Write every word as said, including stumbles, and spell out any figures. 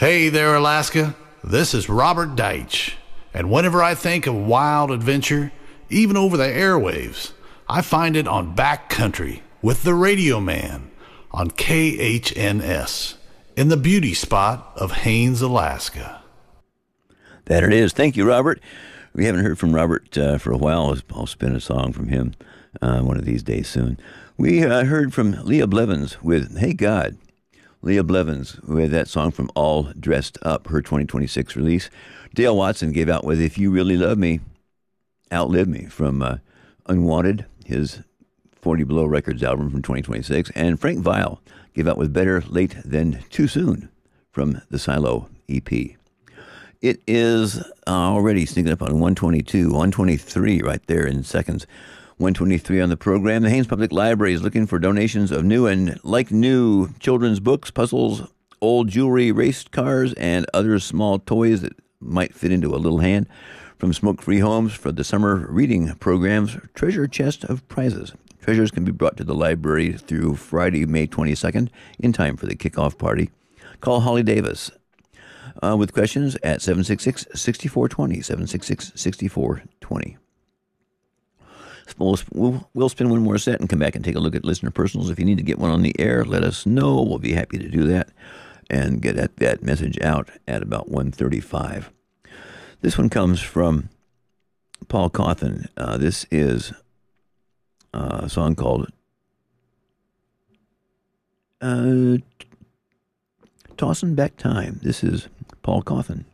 Hey there, Alaska. This is Robert Deitch. And whenever I think of wild adventure, even over the airwaves, I find it on Backcountry with the Radio Man on K H N S in the beauty spot of Haines, Alaska. That it is. Thank you, Robert. We haven't heard from Robert uh, for a while. I'll, I'll spin a song from him uh, one of these days soon. We uh, heard from Leah Blevins with Hey God. Leah Blevins with that song from All Dressed Up, her twenty twenty-six release. Dale Watson gave out with If You Really Love Me, Outlive Me from uh, Unwanted, his forty Below Records album from twenty twenty-six. And Frank Vile gave out with Better Late Than Too Soon from the Silo E P. It is already sneaking up on one twenty-two, one twenty-three right there in seconds. one twenty-three on the program. The Haines Public Library is looking for donations of new and like-new children's books, puzzles, old jewelry, race cars, and other small toys that might fit into a little hand. From smoke-free homes for the summer reading programs, treasure chest of prizes. Treasures can be brought to the library through Friday, May twenty-second, in time for the kickoff party. Call Holly Davis uh, with questions at seven six six, six four two zero, seven six six, six four two zero. We'll, we'll, we'll spin one more set and come back and take a look at listener personals. If you need to get one on the air, let us know. We'll be happy to do that and get that, that message out at about one thirty-five. This one comes from Paul Cawthon. Uh, this is a song called uh, Tossin' Back Time. This is Paul Cawthon.